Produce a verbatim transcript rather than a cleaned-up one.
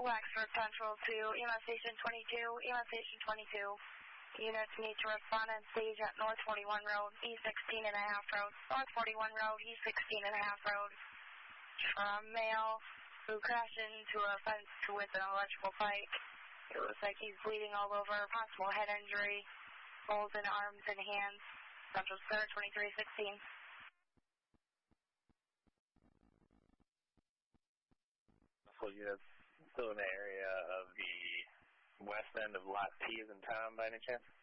Wexford Central to E M S Station twenty-two, E M S Station twenty-two. Units need to respond on stage at North forty-one Road, E sixteen and a half Road. North forty-one Road, E sixteen and a half Road. From male who crashed into a fence with an electrical pipe. It looks like he's bleeding all over, possible head injury, holes in arms and hands. Central Square twenty-three sixteen. So you're still in the area of the west end of Lot T as in Tom by any chance?